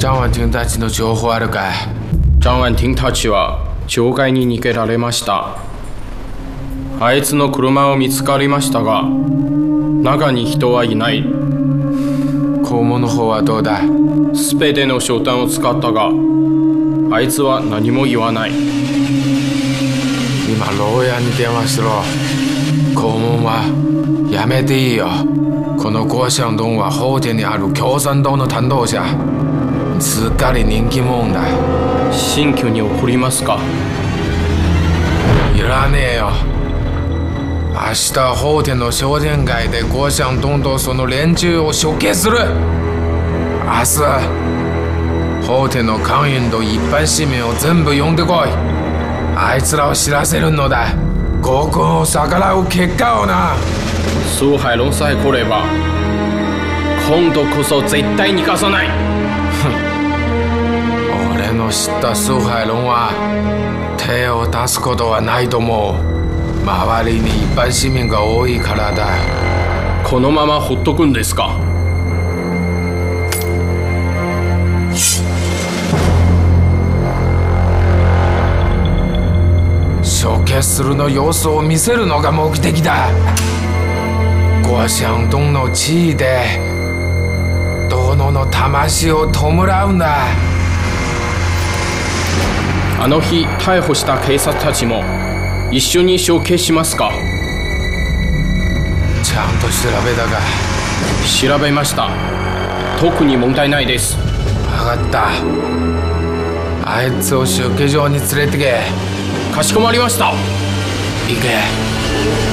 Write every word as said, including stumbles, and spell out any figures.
張婉婷たちの情報あるかい？ 張婉婷たちは町外に逃げられました。あいつの車を見つかりましたが、中に人はいない。 校門の方はどうだ？ すべての商談を使ったが、あいつは何も言わない。 今牢屋に電話しろ。校門はやめていいよ。この郭祥東は法廷にある共産党の担当者。すっかり人気者だ。 新居に送りますか？ いらねえよ。明日法廷の商店街で郭祥東とその連中を処刑する。明日法廷の官員と一般市民を全部呼んでこい。あいつらを知らせるのだ。合コンを逆らう結果をな。 蘇海龍さえ来れば今度こそ絶対に貸さない。 俺の知った蘇海龍は手を出すことはないと思う。周りに一般市民が多いからだ。 このままほっとくんですか？ 処刑するの様子を見せるのが目的だ。郭祥東の地位で殿の魂を弔うんだ。 あの日逮捕した警察たちも一緒に処刑しますか？ ちゃんと調べたか？ 調べました。特に問題ないです。 分かった。あいつを集計場に連れてけ。 かしこまりました。 行け。